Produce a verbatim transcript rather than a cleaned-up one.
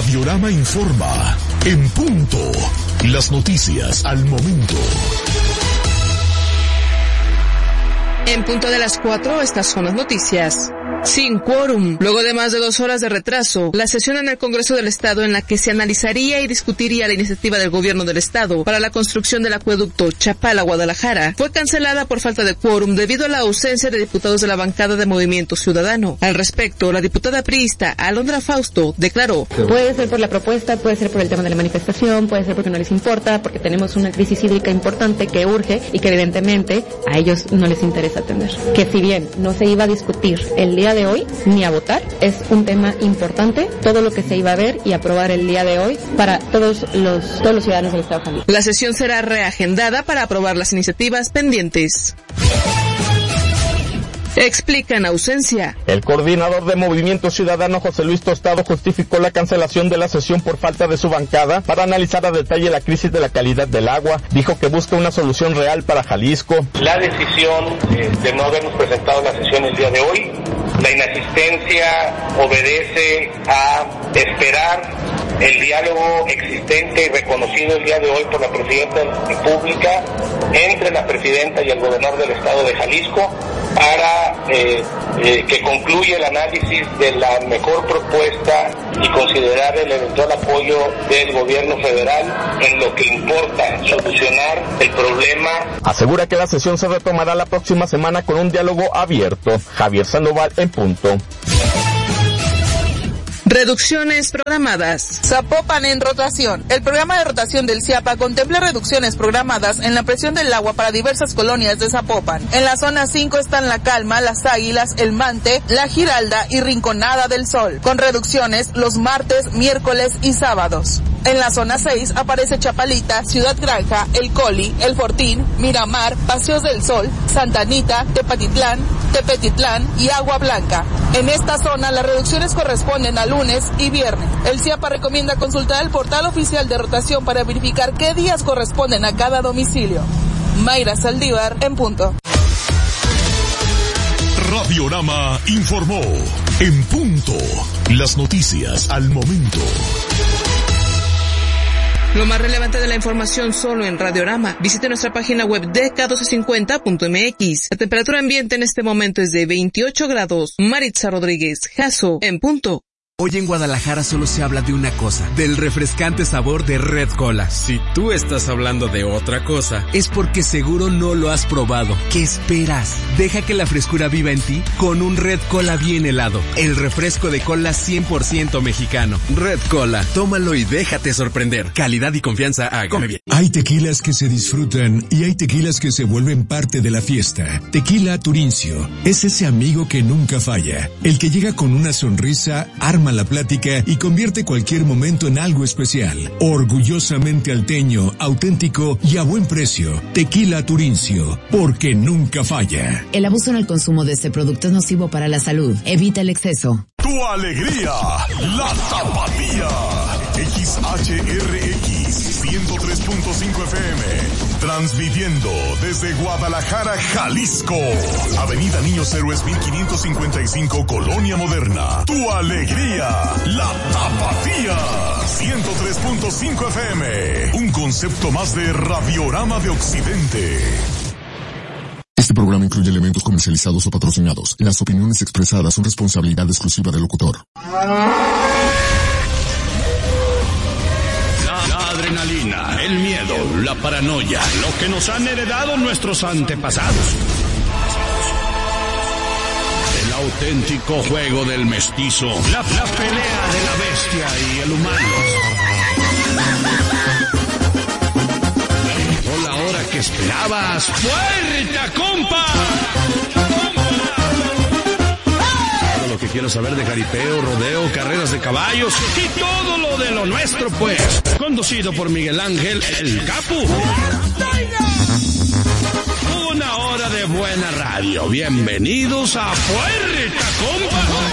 Radiorama informa. En punto. Las noticias al momento. En punto de las cuatro, estas son las noticias. Sin quórum. Luego de más de dos horas de retraso, la sesión en el Congreso del Estado en la que se analizaría y discutiría la iniciativa del gobierno del Estado para la construcción del acueducto Chapala-Guadalajara fue cancelada por falta de quórum debido a la ausencia de diputados de la bancada de Movimiento Ciudadano. Al respecto, la diputada priista Alondra Fausto declaró: puede ser por la propuesta, puede ser por el tema de la manifestación, puede ser porque no les importa, porque tenemos una crisis hídrica importante que urge y que evidentemente a ellos no les interesa atender. Que si bien no se iba a discutir el día de hoy ni a votar, es un tema importante todo lo que se iba a ver y aprobar el día de hoy para todos los todos los ciudadanos del Estado de Jalisco. La sesión será reagendada para aprobar las iniciativas pendientes. Explican ausencia. El coordinador de Movimiento Ciudadano, José Luis Tostado, justificó la cancelación de la sesión por falta de su bancada para analizar a detalle la crisis de la calidad del agua. Dijo que busca una solución real para Jalisco. La decisión eh, de no habernos presentado la sesión el día de hoy, la inasistencia obedece a esperar el diálogo existente y reconocido el día de hoy por la Presidenta de la República entre la Presidenta y el Gobernador del Estado de Jalisco para eh, eh, que concluya el análisis de la mejor propuesta y considerar el eventual apoyo del gobierno federal en lo que importa solucionar el problema. Asegura que la sesión se retomará la próxima semana con un diálogo abierto. Javier Sandoval, en punto. Reducciones programadas. Zapopan en rotación. El programa de rotación del CIAPA contempla reducciones programadas en la presión del agua para diversas colonias de Zapopan. En la zona cinco están La Calma, Las Águilas, El Mante, La Giralda y Rinconada del Sol, con reducciones los martes, miércoles y sábados. En la zona seis aparece Chapalita, Ciudad Granja, El Coli, El Fortín, Miramar, Paseos del Sol, Santa Anita, Tepatitlán, Tepetitlán y Agua Blanca. En esta zona las reducciones corresponden a lunes y viernes. El CIAPA recomienda consultar el portal oficial de rotación para verificar qué días corresponden a cada domicilio. Mayra Saldívar, en punto. Radiorama informó. En punto. Las noticias al momento. Lo más relevante de la información solo en Radiorama. Visite nuestra página web d k doce cincuenta punto m x. La temperatura ambiente en este momento es de veintiocho grados. Maritza Rodríguez, Jaso, en punto. Hoy en Guadalajara solo se habla de una cosa, del refrescante sabor de Red Cola. Si tú estás hablando de otra cosa, es porque seguro no lo has probado. ¿Qué esperas? Deja que la frescura viva en ti con un Red Cola bien helado. El refresco de cola cien por ciento mexicano. Red Cola, tómalo y déjate sorprender. Calidad y confianza a Come Bien. Hay tequilas que se disfrutan y hay tequilas que se vuelven parte de la fiesta. Tequila Turincio es ese amigo que nunca falla. El que llega con una sonrisa, arma la plática y convierte cualquier momento en algo especial. Orgullosamente alteño, auténtico y a buen precio. Tequila Turincio, porque nunca falla. El abuso en el consumo de este producto es nocivo para la salud. Evita el exceso. Tu alegría, la Tapatía. X H R X ciento tres punto cinco F M. Transmitiendo desde Guadalajara, Jalisco. Avenida Niños Héroes mil quinientos cincuenta y cinco, Colonia Moderna. Tu alegría, la Tapatía. ciento tres punto cinco F M. Un concepto más de Radiorama de Occidente. Este programa incluye elementos comercializados o patrocinados. Las opiniones expresadas son responsabilidad exclusiva del locutor. La adrenalina, el miedo, la paranoia, lo que nos han heredado nuestros antepasados. El auténtico juego del mestizo, la, la pelea de la bestia y el humano. Llegó la hora que esperabas. ¡Fuerza, compa! Todo lo que quiero saber de jaripeo, rodeo, carreras de caballos y todo lo de lo nuestro, pues. Conducido por Miguel Ángel, el Capu. Una hora de buena radio. Bienvenidos a Fuerza, compa.